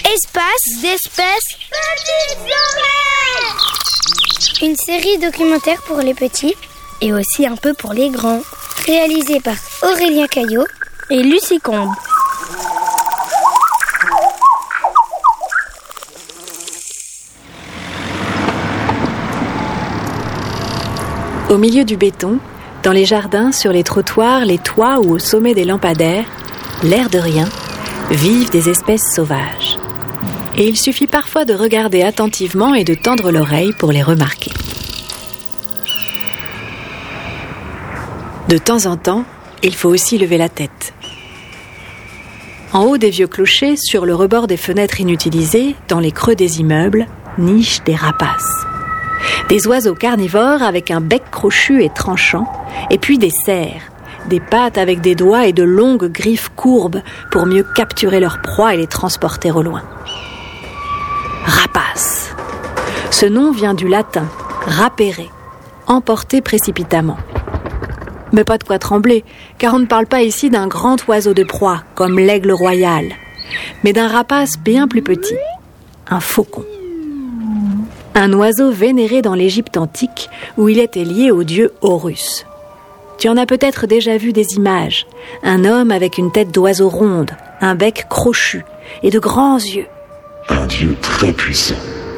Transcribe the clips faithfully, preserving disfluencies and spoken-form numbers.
Espace d'espèces petites oreilles. Une série documentaire pour les petits et aussi un peu pour les grands. Réalisée par Aurélien Caillot et Lucie Combe. Au milieu du béton, dans les jardins, sur les trottoirs, les toits ou au sommet des lampadaires, l'air de rien, vivent des espèces sauvages. Et il suffit parfois de regarder attentivement et de tendre l'oreille pour les remarquer. De temps en temps, il faut aussi lever la tête. En haut des vieux clochers, sur le rebord des fenêtres inutilisées, dans les creux des immeubles, nichent des rapaces. Des oiseaux carnivores avec un bec crochu et tranchant, et puis des cerfs, des pattes avec des doigts et de longues griffes courbes pour mieux capturer leurs proies et les transporter au loin. Rapace. Ce nom vient du latin « rapere », emporter précipitamment. Mais pas de quoi trembler, car on ne parle pas ici d'un grand oiseau de proie, comme l'aigle royal, mais d'un rapace bien plus petit, un faucon. Un oiseau vénéré dans l'Égypte antique, où il était lié au dieu Horus. Tu en as peut-être déjà vu des images, un homme avec une tête d'oiseau ronde, un bec crochu et de grands yeux. Un dieu très puissant.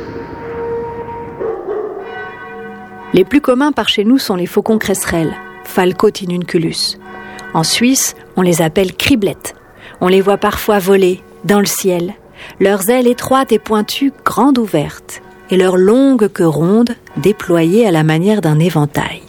Les plus communs par chez nous sont les faucons cresserelles, Falco tinunculus. En Suisse, on les appelle criblettes. On les voit parfois voler dans le ciel, leurs ailes étroites et pointues, grandes ouvertes, et leurs longues queues rondes déployées à la manière d'un éventail.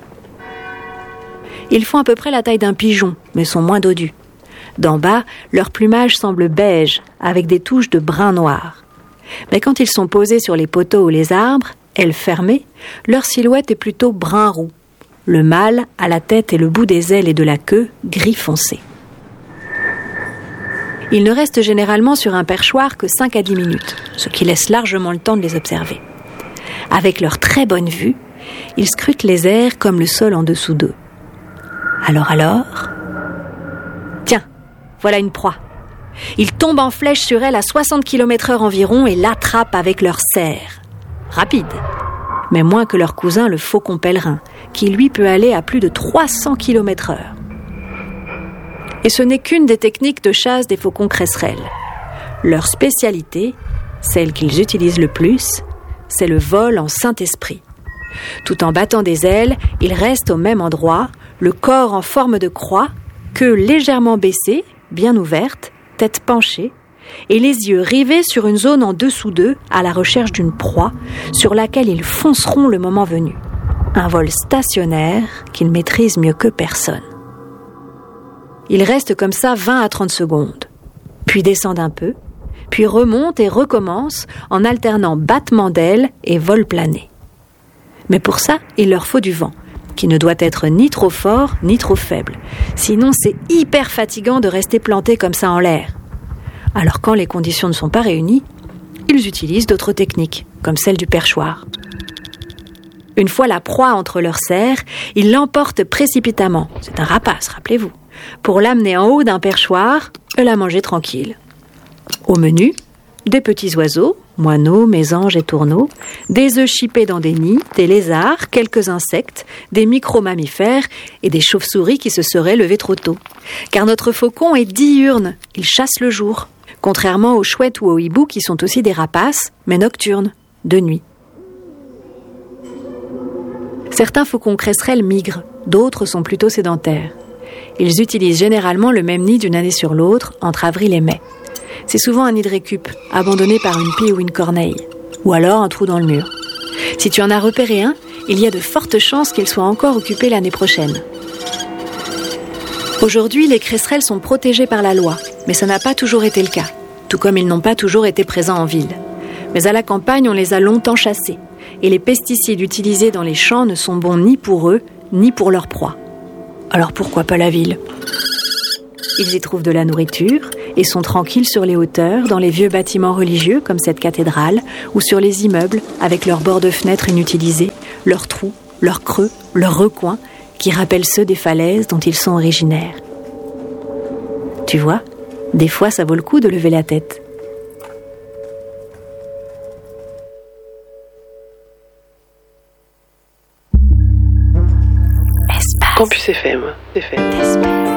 Ils font à peu près la taille d'un pigeon, mais sont moins dodus. D'en bas, leur plumage semble beige, avec des touches de brun noir. Mais quand ils sont posés sur les poteaux ou les arbres, ailes fermées, leur silhouette est plutôt brun roux. Le mâle a la tête et le bout des ailes et de la queue gris foncé. Ils ne restent généralement sur un perchoir que cinq à dix minutes, ce qui laisse largement le temps de les observer. Avec leur très bonne vue, ils scrutent les airs comme le sol en dessous d'eux. Alors alors... Tiens, voilà une proie. Ils tombent en flèche sur elle à soixante kilomètres heure environ et l'attrapent avec leurs serres. Rapide, mais moins que leur cousin le faucon pèlerin, qui lui peut aller à plus de trois cents kilomètres heure. Et ce n'est qu'une des techniques de chasse des faucons cresserelles. Leur spécialité, celle qu'ils utilisent le plus, c'est le vol en Saint-Esprit. Tout en battant des ailes, ils restent au même endroit, le corps en forme de croix, queue légèrement baissée, bien ouverte, tête penchée, et les yeux rivés sur une zone en dessous d'eux à la recherche d'une proie sur laquelle ils fonceront le moment venu. Un vol stationnaire qu'ils maîtrisent mieux que personne. Ils restent comme ça vingt à trente secondes, puis descendent un peu, puis remontent et recommencent en alternant battement d'ailes et vol plané. Mais pour ça, il leur faut du vent, qui ne doit être ni trop fort ni trop faible. Sinon, c'est hyper fatigant de rester planté comme ça en l'air. Alors quand les conditions ne sont pas réunies, ils utilisent d'autres techniques, comme celle du perchoir. Une fois la proie entre leurs serres, ils l'emportent précipitamment, c'est un rapace, rappelez-vous, pour l'amener en haut d'un perchoir et la manger tranquille. Au menu, des petits oiseaux, moineaux, mésanges et tourneaux, des œufs chippés dans des nids, des lézards, quelques insectes, des micro-mammifères et des chauves-souris qui se seraient levés trop tôt. Car notre faucon est diurne, il chasse le jour, contrairement aux chouettes ou aux hiboux qui sont aussi des rapaces, mais nocturnes, de nuit. Certains faucons cresserelles migrent, d'autres sont plutôt sédentaires. Ils utilisent généralement le même nid d'une année sur l'autre, entre avril et mai. C'est souvent un nid de récup, abandonné par une pie ou une corneille, ou alors un trou dans le mur. Si tu en as repéré un, il y a de fortes chances qu'il soit encore occupé l'année prochaine. Aujourd'hui, les cresserelles sont protégées par la loi, mais ça n'a pas toujours été le cas, tout comme ils n'ont pas toujours été présents en ville. Mais à la campagne, on les a longtemps chassés, et les pesticides utilisés dans les champs ne sont bons ni pour eux, ni pour leur proie. Alors pourquoi pas la ville ? Ils y trouvent de la nourriture et sont tranquilles sur les hauteurs, dans les vieux bâtiments religieux comme cette cathédrale, ou sur les immeubles avec leurs bords de fenêtres inutilisés, leurs trous, leurs creux, leurs recoins, qui rappellent ceux des falaises dont ils sont originaires. Tu vois, des fois ça vaut le coup de lever la tête. Campus F M, F M.